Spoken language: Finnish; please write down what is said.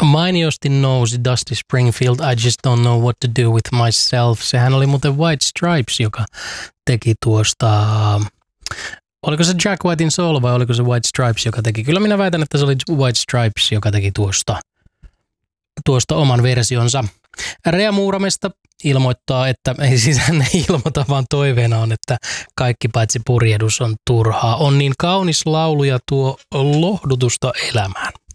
Mainiosti nousi Dusty Springfield, I just don't know what to do with myself. Sehän oli muuten White Stripes, joka teki tuosta, oliko se Jack Whitein Soul vai oliko se White Stripes, joka teki? Kyllä minä väitän, että se oli White Stripes, joka teki tuosta oman versionsa. Rea Muuramesta ilmoittaa, että ei siis hän ei ilmoita, vaan toiveena on, että kaikki paitsi purjehdus on turhaa. On niin kaunis laulu ja tuo lohdutusta elämään.